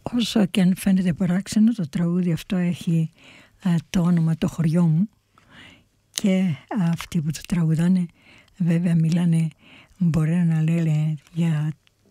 Όσο και αν φαίνεται παράξενο, το τραγούδι αυτό έχει το όνομα «Το χωριό μου» και αυτοί που το τραγουδάνε βέβαια μιλάνε, μπορεί να λένε για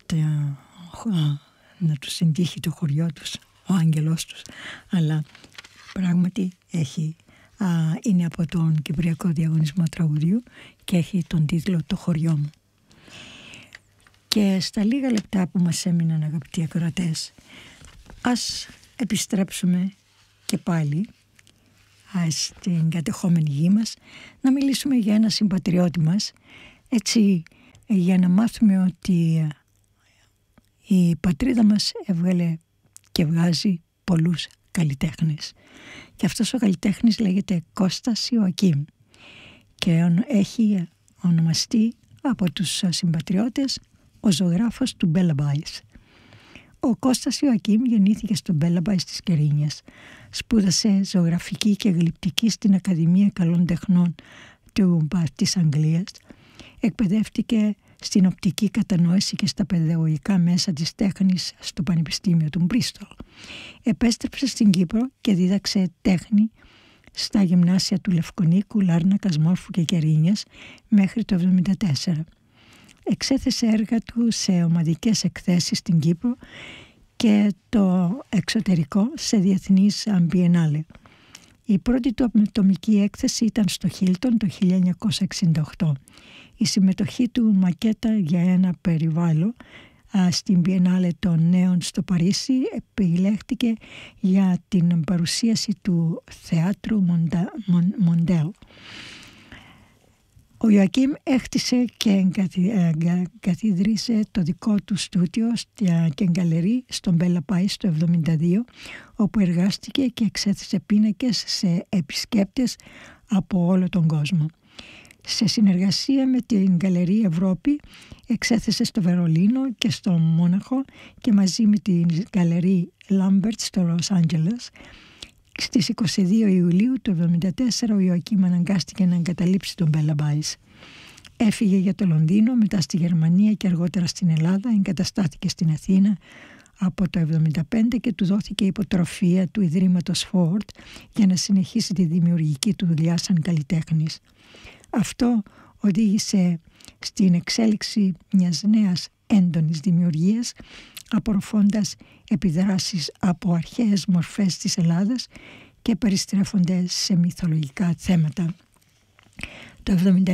να τους συντύχει το χωριό τους, ο άγγελός τους, αλλά πράγματι είναι από τον Κυπριακό Διαγωνισμό Τραγουδιού και έχει τον τίτλο «Το χωριό μου». Και στα λίγα λεπτά που μας έμειναν, αγαπητοί ακροατές, ας επιστρέψουμε και πάλι στην κατεχόμενη γη μας, να μιλήσουμε για ένα συμπατριώτη μας, έτσι για να μάθουμε ότι η πατρίδα μας έβγαλε και βγάζει πολλούς καλλιτέχνες. Και αυτός ο καλλιτέχνης λέγεται Κώστας Ιωακήμ και έχει ονομαστεί από τους συμπατριώτες ο ζωγράφος του Μπέλαμπάις. Ο Κώστας Ιωακήμ γεννήθηκε στο Μπέλαμπάις της Κερίνιας. Σπούδασε ζωγραφική και γλυπτική στην Ακαδημία Καλών Τεχνών της Αγγλίας. Εκπαιδεύτηκε στην οπτική κατανόηση και στα παιδαγωγικά μέσα της τέχνης στο Πανεπιστήμιο του Μπρίστολ. Επέστρεψε στην Κύπρο και δίδαξε τέχνη στα γυμνάσια του Λευκονίκου, Λάρνακας, Μόρφου και Κερίνιας μέχρι το 1974. Εξέθεσε έργα του σε ομαδικές εκθέσεις στην Κύπρο και το εξωτερικό σε διεθνείς Biennale. Η πρώτη του ατομική έκθεση ήταν στο Χίλτον το 1968. Η συμμετοχή του μακέτα για ένα περιβάλλον στην Biennale των Νέων στο Παρίσι επιλέχθηκε για την παρουσίαση του θεάτρου Μοντέλ. Ο Ιωακήμ έχτισε και καθίδρυσε το δικό του στούντιο και γκαλερί στον Μπέλαμπάις το 1972, όπου εργάστηκε και εξέθεσε πίνακες σε επισκέπτες από όλο τον κόσμο. Σε συνεργασία με την Γκαλερί Ευρώπη εξέθεσε στο Βερολίνο και στο Μόναχο και μαζί με την Γκαλερί Λάμπερτ στο Λος Άντζελες. Στις 22 Ιουλίου του 1974 ο Ιωακήμ αναγκάστηκε να εγκαταλείψει τον Μπέλαμπάις. Έφυγε για το Λονδίνο, μετά στη Γερμανία και αργότερα στην Ελλάδα, εγκαταστάθηκε στην Αθήνα από το 1975 και του δόθηκε υποτροφία του Ιδρύματος Φόρτ για να συνεχίσει τη δημιουργική του δουλειά σαν καλλιτέχνης. Αυτό οδήγησε στην εξέλιξη μιας νέας έντονης δημιουργίας, απορροφώντας επιδράσεις από αρχαίες μορφές της Ελλάδας και περιστρέφονται σε μυθολογικά θέματα. Το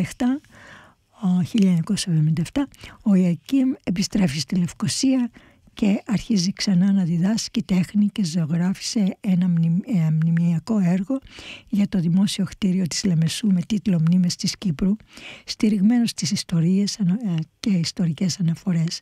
1977 ο Ιωακήμ επιστρέφει στη Λευκοσία και αρχίζει ξανά να διδάσκει τέχνη και ζωγράφισε ένα μνημειακό έργο για το δημόσιο κτίριο της Λεμεσού με τίτλο «Μνήμες της Κύπρου», στηριγμένο στις ιστορίες και ιστορικές αναφορές.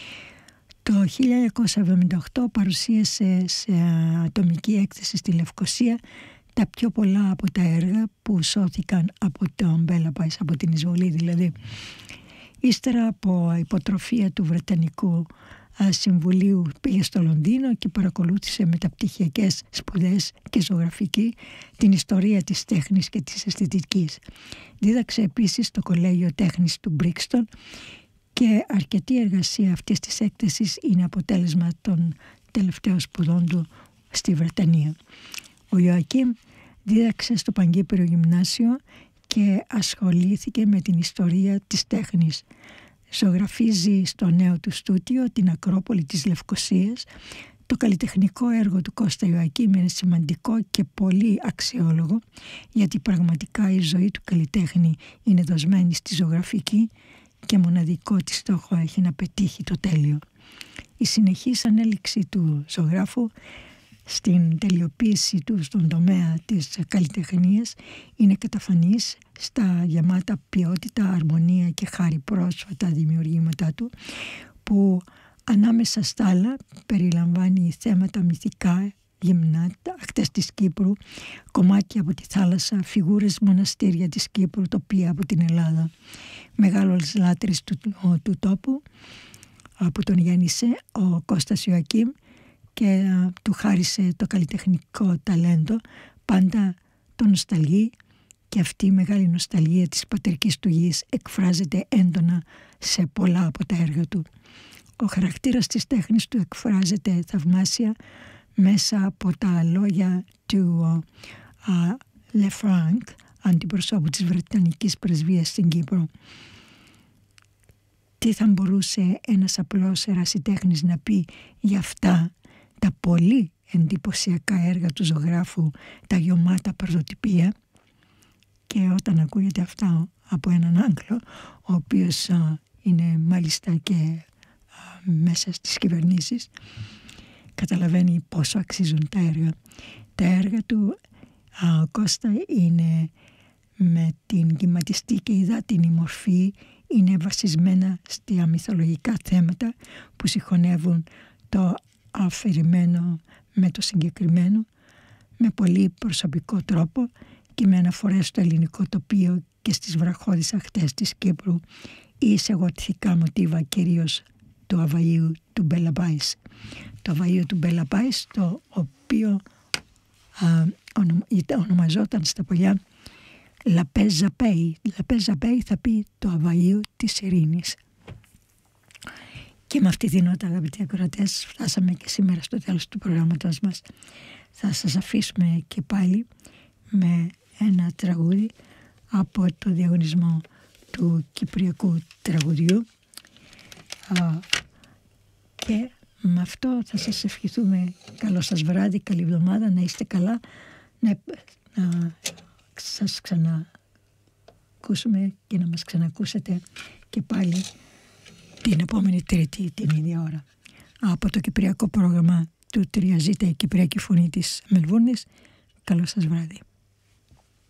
Το 1978 παρουσίασε σε ατομική έκθεση στη Λευκοσία τα πιο πολλά από τα έργα που σώθηκαν από τον Μπέλαμπάις, από την εισβολή δηλαδή. Ύστερα από υποτροφία του Βρετανικού Συμβουλίου πήγε στο Λονδίνο και παρακολούθησε μεταπτυχιακές σπουδές και ζωγραφική την ιστορία της τέχνης και της αισθητικής. Δίδαξε επίσης στο Κολέγιο Τέχνης του Μπρίξτον και αρκετή εργασία αυτής της έκθεσης είναι αποτέλεσμα των τελευταίων σπουδών του στη Βρετανία. Ο Ιωακήμ δίδαξε στο Παγκύπριο Γυμνάσιο και ασχολήθηκε με την ιστορία της τέχνης. Ζωγραφίζει στο νέο του στούντιο την Ακρόπολη της Λευκοσίας. Το καλλιτεχνικό έργο του Κώστα Ιωακήμ είναι σημαντικό και πολύ αξιόλογο, γιατί πραγματικά η ζωή του καλλιτέχνη είναι δοσμένη στη ζωγραφική και μοναδικό της στόχο έχει να πετύχει το τέλειο. Η συνεχής ανέλυξη του ζωγράφου στην τελειοποίηση του στον τομέα της καλλιτεχνίας είναι καταφανής στα γεμάτα ποιότητα, αρμονία και χάρη πρόσφατα δημιουργήματά του, που ανάμεσα στα άλλα περιλαμβάνει θέματα μυθικά, γυμνά, ακτές της Κύπρου, κομμάτια από τη θάλασσα, φιγούρες μοναστήρια της Κύπρου, τοπία από την Ελλάδα. Μεγάλος λάτρης του τόπου που τον γέννησε ο Κώστας Ιωακήμ και του χάρισε το καλλιτεχνικό ταλέντο, πάντα τον νοσταλγεί και αυτή η μεγάλη νοσταλγία της πατρικής του γης εκφράζεται έντονα σε πολλά από τα έργα του. ο χαρακτήρας της τέχνης του εκφράζεται θαυμάσια μέσα από τα λόγια του Λεφράνκ, αντιπροσώπου της Βρετανικής Πρεσβείας στην Κύπρο. Τι θα μπορούσε ένας απλός ερασιτέχνης να πει για αυτά τα πολύ εντυπωσιακά έργα του ζωγράφου, τα γεωμάτα πρωτοτυπία? Και όταν ακούγεται αυτά από έναν Άγγλο, ο οποίος είναι μάλιστα και μέσα στις κυβερνήσεις, καταλαβαίνει πόσο αξίζουν τα έργα. Τα έργα του Κώστα είναι με την κυματιστή και υδάτινη μορφή, είναι βασισμένα στα μυθολογικά θέματα που συγχωνεύουν το αφηρημένο με το συγκεκριμένο με πολύ προσωπικό τρόπο και με αναφορές στο ελληνικό τοπίο και στις βραχώδεις ακτές της Κύπρου ή σε γοτθικά μοτίβα, κυρίως του Αβαΐου του Μπελαμπάης. Το Αβαΐου του Μπελαμπάης, το οποίο ονομαζόταν στα παλιά Λαπέζαπέι. Λαπέζαπέι θα πει το Αβαΐου της Ειρήνης. Και με αυτή την νότα, αγαπητοί ακροατές, φτάσαμε και σήμερα στο τέλος του προγράμματος μας. Θα σας αφήσουμε και πάλι με ένα τραγούδι από το διαγωνισμό του Κυπριακού Τραγουδιού και με αυτό θα σας ευχηθούμε καλό σας βράδυ, καλή εβδομάδα, να είστε καλά, να σας ξανακούσουμε και να μας ξανακούσετε και πάλι την επόμενη Τρίτη την ίδια ώρα. Από το Κυπριακό πρόγραμμα του 3Z, η Κυπριακή Φωνή της Μελβούρνης, καλό σας βράδυ.